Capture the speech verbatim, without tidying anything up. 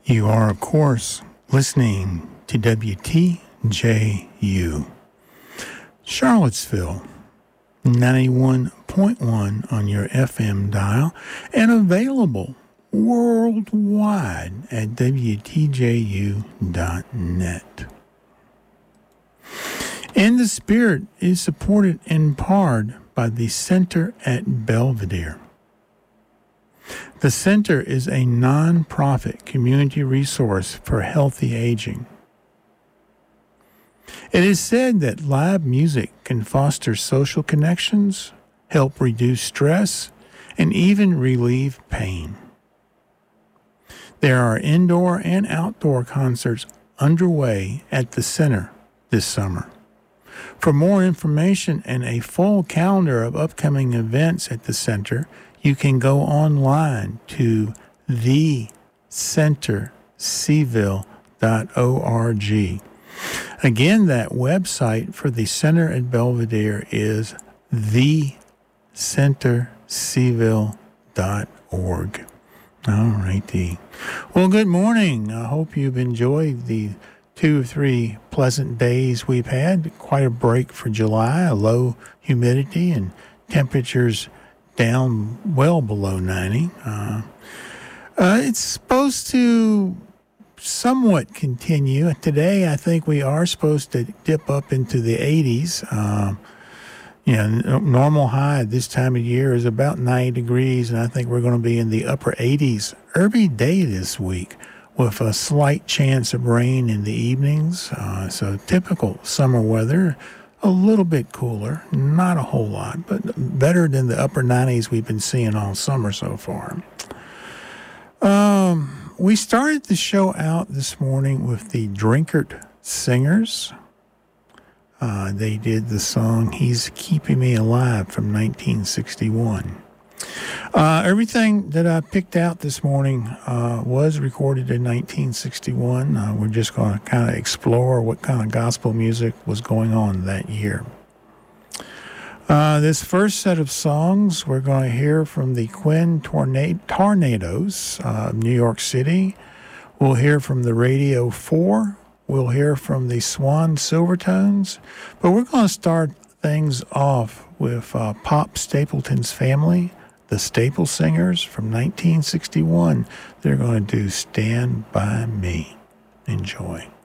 You are, of course, listening to W T J U, Charlottesville, ninety-one point one on your F M dial, and available worldwide at W T J U dot net. In the Spirit is supported in part by the Center at Belvedere. The Center is a nonprofit community resource for healthy aging. It is said that live music can foster social connections, help reduce stress, and even relieve pain. There are indoor and outdoor concerts underway at the Center this summer. For more information and a full calendar of upcoming events at the Center, you can go online to the center seville dot org. Again, that website for the Center at Belvedere is the center seville dot org. All righty. Well, good morning. I hope you've enjoyed the two or three pleasant days we've had. Quite a break for July, a low humidity and temperatures down well below ninety. Uh, uh, it's supposed to somewhat continue. Today, I think we are supposed to dip up into the eighties. Uh, you know, normal high at this time of year is about ninety degrees, and I think we're going to be in the upper eighties every day this week with a slight chance of rain in the evenings. Uh, so typical summer weather. A little bit cooler, not a whole lot, but better than the upper nineties we've been seeing all summer so far. Um, we started the show out this morning with the Drinkard Singers. Uh, they did the song He's Keeping Me Alive from nineteen sixty-one. Uh, everything that I picked out this morning uh, was recorded in nineteen sixty-one. Uh, we're just going to kind of explore what kind of gospel music was going on that year. Uh, this first set of songs, we're going to hear from the Quinn Tornado- Tornadoes uh, of New York City. We'll hear from the Radio four. We'll hear from the Swan Silvertones. But we're going to start things off with uh, Pop Stapleton's Family, the Staple Singers from nineteen sixty-one. They're going to do Stand By Me. Enjoy.